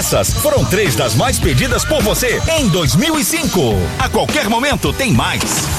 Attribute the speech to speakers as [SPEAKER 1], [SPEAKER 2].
[SPEAKER 1] Essas foram 3 das mais pedidas por você em 2005. A qualquer momento tem mais.